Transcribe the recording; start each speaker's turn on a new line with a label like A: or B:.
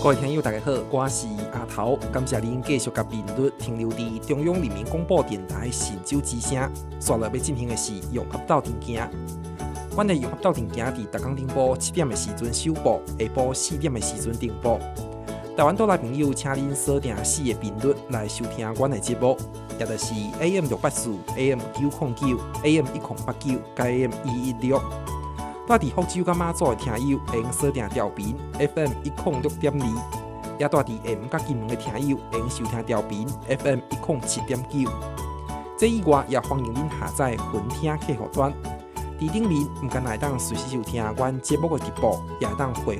A: 各位听友，大家好，我是阿头，感谢您继续甲频率停留伫中央人民广播电台神州之声。接落要进行的是融合岛电行。阮的融合岛电行伫逐工顶晡7点的时阵首播，下晡4点的时阵停播。台湾岛内朋友，请您锁定4个频率来收听阮的节目，也就是 AM684、AM909、AM1089 甲 AM116。住伫福州甲马祖的听友，会用锁定调频 FM106.2，也住伫厦门甲金门的听友，会用收听调频 FM107.9。这以外，也欢迎您下载云听客户端，伫顶面唔仅会当随时收听阮节目的直播，也会当回